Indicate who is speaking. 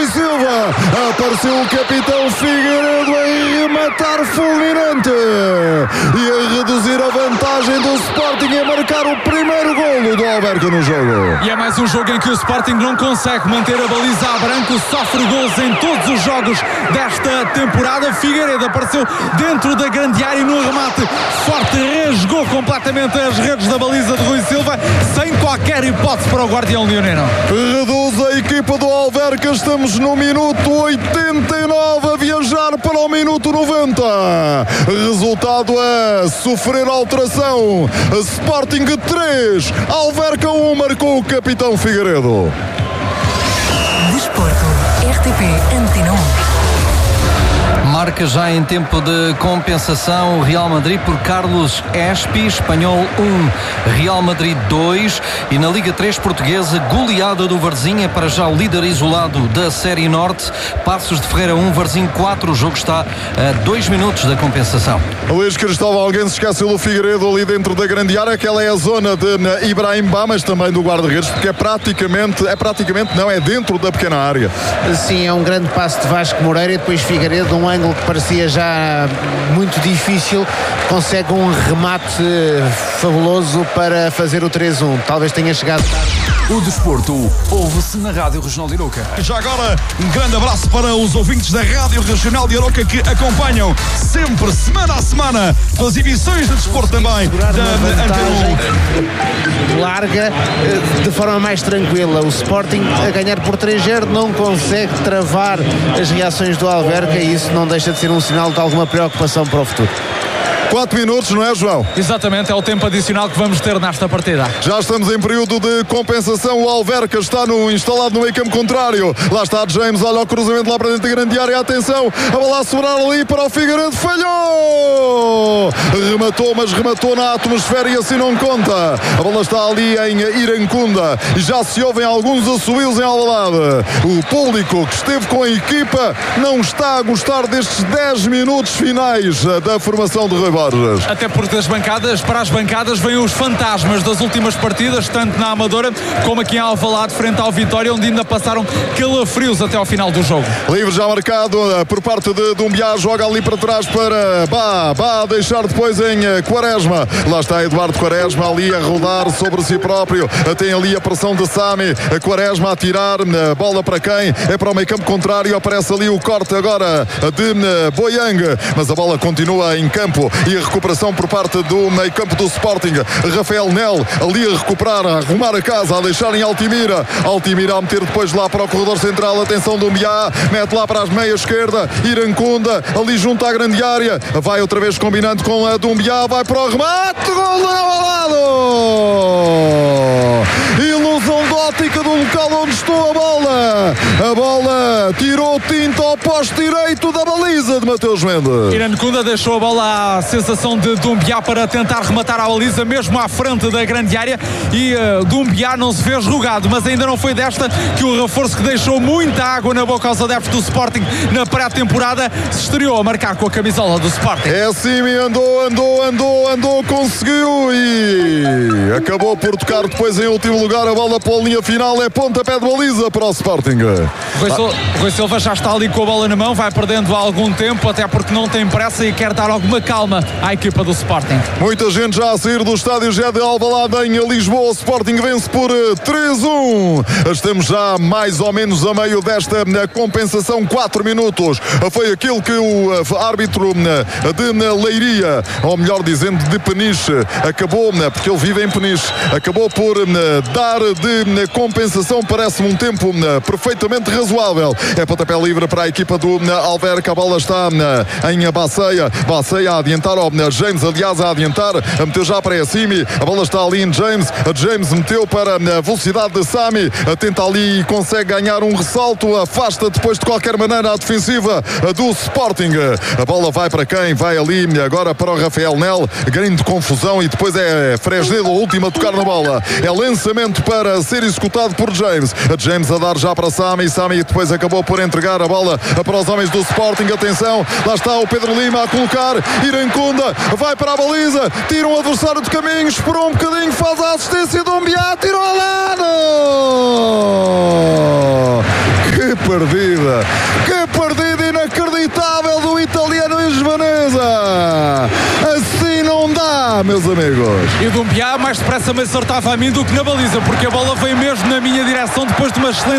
Speaker 1: Rui Silva. Apareceu o capitão Figueiredo a rematar fulminante e a reduzir a vantagem do Sporting e a marcar o primeiro golo do Alverca no jogo.
Speaker 2: E é mais um jogo em que o Sporting não consegue manter a baliza a branco, sofre gols em todos os jogos desta temporada. Figueiredo apareceu dentro da grande área e no remate forte rasgou completamente as redes da baliza de Rui Silva, sem qualquer hipótese para o guardião leonino.
Speaker 1: Reduz a equipa do Alverca, estamos no minuto 89 a viajar para o minuto 90. Resultado é sofrer alteração. Sporting 3, Alverca 1, marcou o capitão Figueiredo.
Speaker 3: Desporto, RTP Antena 1.
Speaker 4: Marca já em tempo de compensação o Real Madrid por Carlos Espi, Espanhol 1, Real Madrid 2, e na Liga 3 portuguesa, goleada do Varzim, é para já o líder isolado da Série Norte. Passos de Ferreira 1, Varzim 4, o jogo está a 2 minutos da compensação.
Speaker 1: Luís Cristóvão, alguém se esqueceu do Figueiredo ali dentro da grande área, aquela é a zona de Ibrahim Ba, mas também do guarda-redes, porque é dentro da pequena área.
Speaker 5: Sim, é um grande passo de Vasco Moreira e depois Figueiredo, um ângulo que parecia já muito difícil, consegue um remate fabuloso para fazer o 3-1. Talvez tenha chegado tarde.
Speaker 6: O desporto ouve-se na Rádio Regional de Arouca.
Speaker 7: Já agora, um grande abraço para os ouvintes da Rádio Regional de Arouca que acompanham sempre, semana a semana, as emissões de desporto também da Antena 1.
Speaker 5: Larga de forma mais tranquila. O Sporting a ganhar por 3-0 não consegue travar as reações do Alverca e isso não deixa de ser um sinal de alguma preocupação para o futuro.
Speaker 1: 4 minutos, não é, João?
Speaker 2: Exatamente, é o tempo adicional que vamos ter nesta partida.
Speaker 1: Já estamos em período de compensação. O Alverca está instalado no meio campo contrário. Lá está James, olha o cruzamento lá para dentro da grande área. Atenção, a bola a sobrar ali para o Figueiredo. Falhou! Rematou, mas rematou na atmosfera e assim não conta. A bola está ali em Irancunda e já se ouvem alguns assobios em Alvalade. O público que esteve com a equipa não está a gostar destes 10 minutos finais da formação de Rui Borges.
Speaker 2: Até porque para as bancadas vêm os fantasmas das últimas partidas, tanto na Amadora como aqui em Alvalade, frente ao Vitória, onde ainda passaram calafrios até ao final do jogo.
Speaker 1: Livre já marcado por parte de Dumbiá, joga ali para trás para Bá a deixar depois em Quaresma. Lá está Eduardo Quaresma ali a rodar sobre si próprio. Tem ali a pressão de Sami. Quaresma a tirar, bola para quem? É para o meio campo contrário, aparece ali o corte agora de Boiang, mas a bola continua em campo e a recuperação por parte do meio campo do Sporting. Rafael Nel ali a recuperar, a arrumar a casa, a deixar em Altimira a meter depois lá para o corredor central. Atenção do Dumbiá, mete lá para as meia esquerda, Irancunda ali junto à grande área, vai outra vez combinando com a Dumbiá, vai para o remate, gol do Alvalade! Ilusão de ótica do local onde estou a bola tirou tinta ao poste direito da baliza de Mateus Mendes.
Speaker 2: Irancunda deixou a bola à sensação de Dumbiá para tentar rematar a baliza mesmo à frente da grande área e Dumbiá não se fez rogado, mas ainda não foi desta que o reforço que deixou muita água na boca aos adeptos do Sporting na pré-temporada se estreou a marcar com a camisola do Sporting.
Speaker 1: É assim, andou, conseguiu e acabou por tocar depois em último lugar a bola para a linha final, é pontapé de baliza para o Sporting.
Speaker 2: Rui Silva já está ali com a bola na mão, vai perdendo há algum tempo, até porque não tem pressa e quer dar alguma calma à equipa do Sporting.
Speaker 1: Muita gente já a sair do estádio já de Alvalade em Lisboa. O Sporting vence por 3-1. Estamos já mais ou menos a meio desta compensação. 4 minutos foi aquilo que o árbitro de Leiria, ou melhor dizendo de Peniche, acabou, porque ele vive em Peniche, acabou por dar de compensação. Parece-me um tempo perfeitamente razoável. É pontapé livre para a equipa do Alverca. A bola está em Baceia a adiantar, James aliás a adiantar, meteu já para Assimi, a bola está ali em James meteu para a velocidade de Sami, tenta ali e consegue ganhar um ressalto, afasta depois de qualquer maneira a defensiva do Sporting. A bola vai para quem? Vai ali agora para o Rafael Nel, grande confusão, e depois é Fresnel o último a tocar na bola, é lançamento para ser executado por James a dar já para Sami depois acabou por entregar a bola para os homens do Sporting. Atenção, lá está o Pedro Lima a colocar, Irancunda vai para a baliza, tira um adversário de caminho, esperou um bocadinho, faz a assistência do Dumbiá, tirou ao lado. Que perdida Que partida inacreditável do italiano Esvaneza. Assim não dá, meus amigos.
Speaker 2: E Dumbiá mais depressa me acertava a mim do que na baliza, porque a bola veio mesmo na minha direção depois de uma excelente